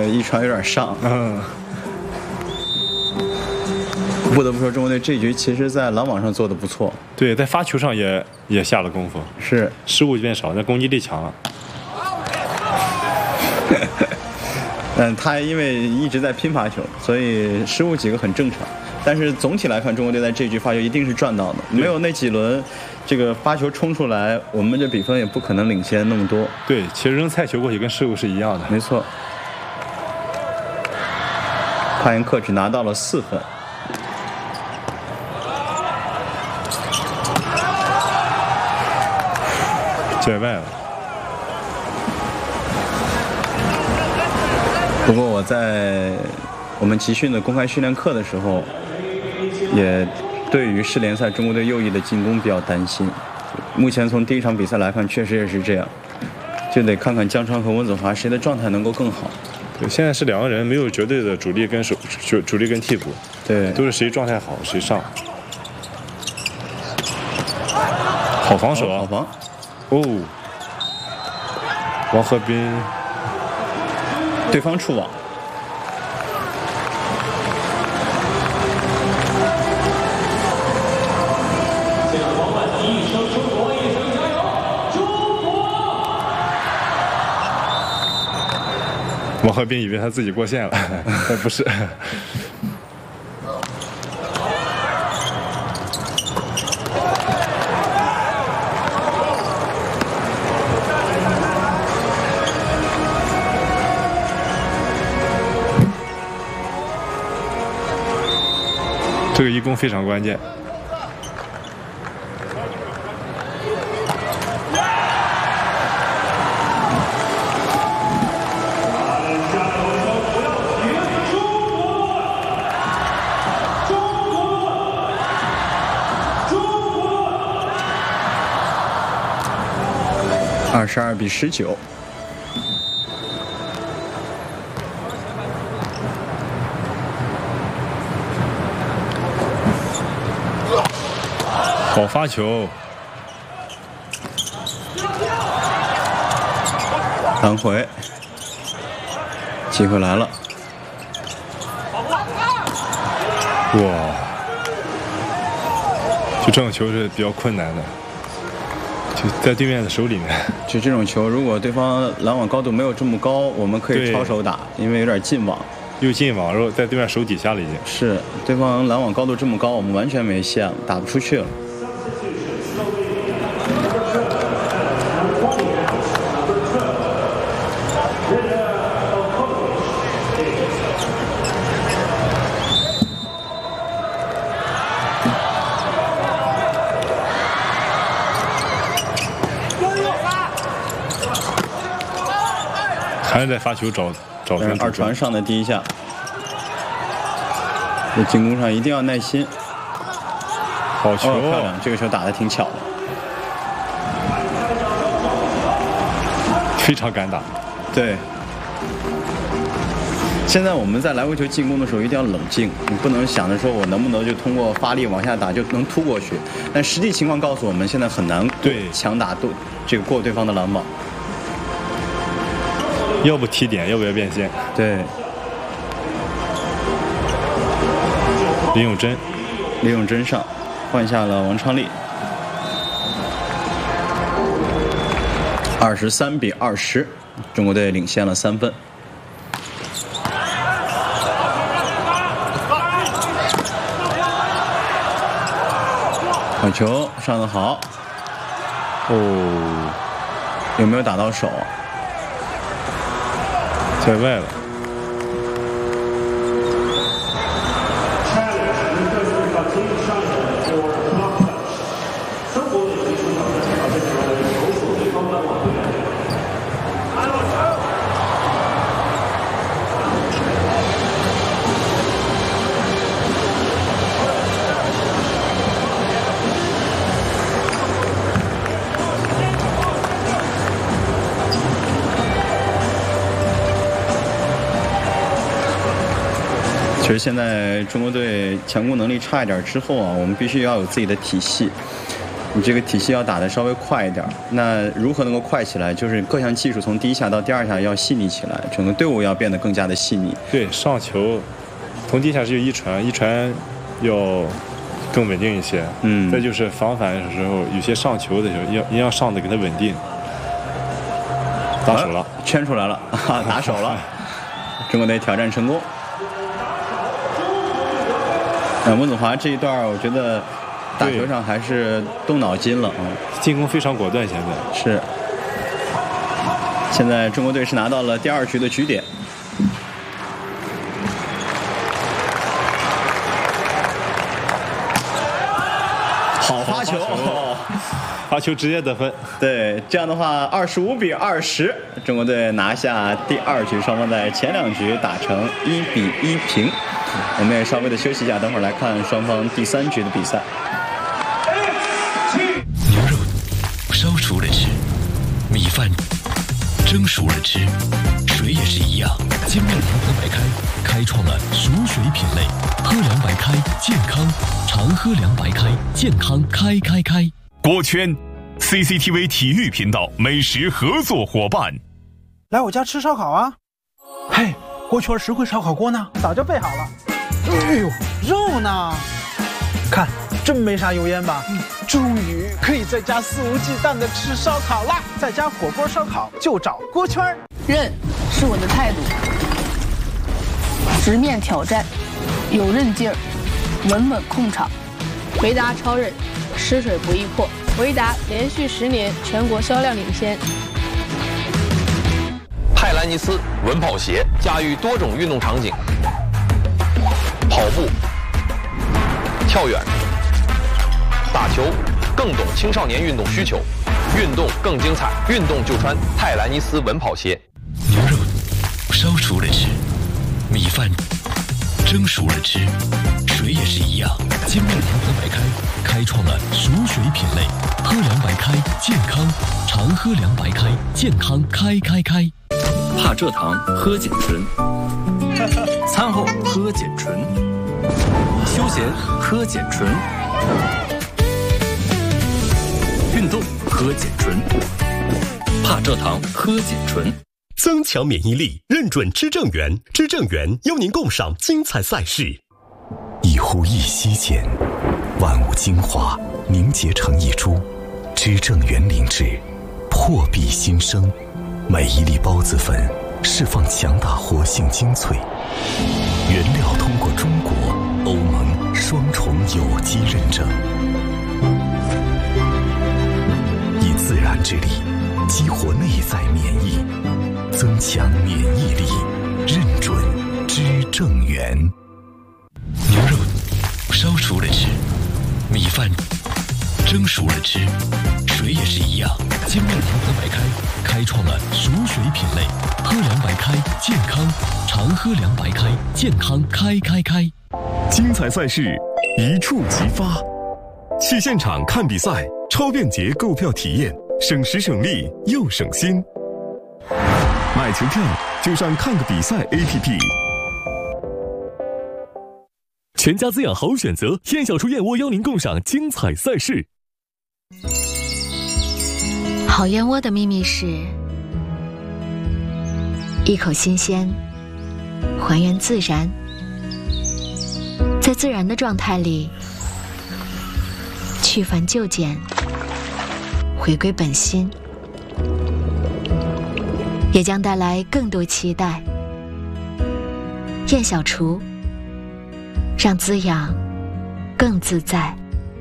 一传有点上。不得不说，中国队这局其实在拦网上做的不错。 对，在发球上也下了功夫， 是失误变少，但攻击力强了。 他因为一直在拼发球，所以失误几个很正常。但是总体来看，中国队在这局发球一定是赚到的。没有那几轮这个发球冲出来，我们这比分也不可能领先那么多。 对，其实扔菜球过去跟失误是一样的。 没错。帕延克只拿到了4分。 在外了。 不过我在我们集训的公开训练课的时候，也对于世联赛中国队右翼的进攻比较担心。目前从第一场比赛来看，确实也是这样，就得看看姜昌和温子华谁的状态能够更好。 对，现在是2个人，没有绝对的主力跟替补， 对， 都是谁状态好谁上。好防守啊！ 好防。 哦，王鹤斌， 对方触网。 王鹤斌以为他自己过线了，不是。这个一攻非常关键。 22比19。 好发球， 扳回，机会来了。 哇，就这种球是比较困难的，就在对面的手里面。 就这种球，如果对方拦网高度没有这么高，我们可以抄手打，因为有点近网。 又进网，然后在对面手底下了已经。 是，对方拦网高度这么高，我们完全没线了，打不出去了。 还是在发球找分。 二传上的第一下，在进攻上一定要耐心。 好球， 漂亮！这个球打得挺巧的， 非常敢打。 对。现在我们在来回球进攻的时候一定要冷静，你不能想着说我能不能就通过发力往下打就能突过去，但实际情况告诉我们，现在很难强打过对方的拦网。 要不踢点，要不要变线。 对。 林永真上，换下了王昌利。23比20，中国队领先了3分。好球，上得好。哦，有没有打到手？ 在外了。 其实现在中国队强攻能力差一点之后啊，我们必须要有自己的体系。 你这个体系要打得稍微快一点。那如何能够快起来？就是各项技术从第一下到第二下要细腻起来，整个队伍要变得更加的细腻。 对，上球从第一下是一传要更稳定一些。再就是防反的时候，有些上球的时候一定要上的给它稳定。打手了， 圈出来了，打手了，中国队挑战成功。温子华这一段，我觉得打球上还是动脑筋了啊， 进攻非常果断。现在是，现在中国队是拿到了第2局的局点。好发球， 发球直接得分。 对，这样的话25-20，中国队拿下第2局，双方在前2局打成1-1平。我们也稍微的休息一下，等会儿来看双方第3局的比赛。 牛肉烧熟了吃，米饭蒸熟了吃，水也是一样。金麦堂和白开开创了熟水品类，喝凉白开健康，常喝凉白开健康开。 锅圈 CCTV 体育频道美食合作伙伴， 来我家吃烧烤啊！嘿，锅圈实惠烧烤锅呢？早就备好了。哎呦，肉呢？看，真没啥油烟吧？终于可以在家肆无忌惮的吃烧烤啦！在家火锅烧烤就找锅圈。 韧是我的态度，直面挑战，有韧劲儿，稳稳控场。维达超韧，吃水不易破。维达连续10年全国销量领先。 泰兰尼斯稳跑鞋驾驭多种运动场景，跑步、跳远、打球，更懂青少年运动需求，运动更精彩，运动就穿泰兰尼斯稳跑鞋。 牛肉烧熟了吃，米饭蒸熟了吃，水也是一样。金麦堂和白开开创了熟水品类，喝凉白开健康，常喝凉白开健康开。 怕蔗糖喝碱醇，餐后喝碱醇，休闲喝碱醇，运动喝碱醇，怕蔗糖喝碱醇。 增强免疫力，认准知正源，知正源邀您共赏精彩赛事。 一呼一吸间，万物精华凝结成一株，知正源灵芝破壁新生，每一粒孢子粉释放强大活性精粹，原料通过中国、欧盟双重有机认证，以自然之力激活内在免疫，增强免疫力，认准知正源。 牛肉烧熟了吃，米饭蒸熟了吃，水也是一样。金麦堂和白开开创了熟水品类，喝凉白开健康，常喝凉白开健康开。 精彩赛事一触即发，去现场看比赛，超便捷购票体验，省时省力又省心。买球票就上看个比赛 APP。全家滋养好选择，燕小厨燕窝邀您共赏精彩赛事。 好燕窝的秘密是一口新鲜，还原自然，在自然的状态里去繁就简，回归本心，也将带来更多期待。燕小厨，让滋养更自在。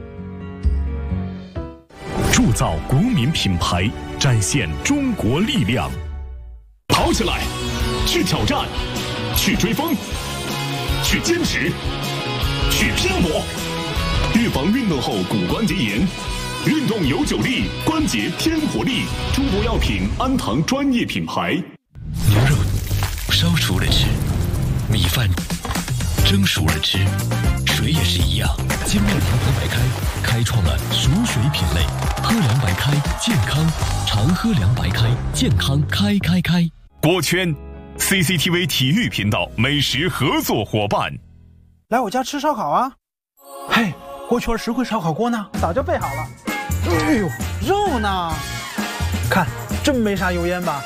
铸造国民品牌，展现中国力量。跑起来，去挑战，去追风，去坚持，去拼搏。预防运动后骨关节炎，运动有9力，关节添活力。中国药品安堂专业品牌。 牛肉烧熟了吃，米饭蒸熟了吃，水也是一样。金麦堂和白开开创了熟水品类，喝凉白开健康，常喝凉白开健康开。 锅圈 CCTV 体育频道美食合作伙伴， 来我家吃烧烤啊！嘿，锅圈实惠烧烤锅呢？早就备好了。 哎呦，肉呢？看，真没啥油烟吧？